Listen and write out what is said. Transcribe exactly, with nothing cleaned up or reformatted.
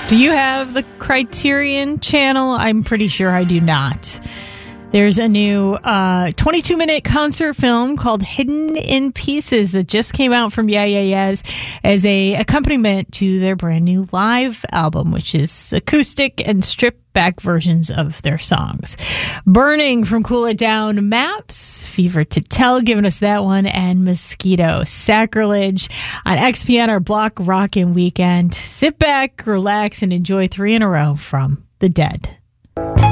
Do you have the Criterion channel? I'm pretty sure I do not. There's a new uh, twenty-two minute concert film called Hidden in Pieces that just came out from Yeah Yeah Yeahs as a accompaniment to their brand new live album, which is acoustic and stripped back versions of their songs. Burning from Cool It Down, Maps, Fever to Tell, giving us that one, and Mosquito, Sacrilege on X P N, our Block Rockin' Weekend. Sit back, relax, and enjoy three in a row from The Dead.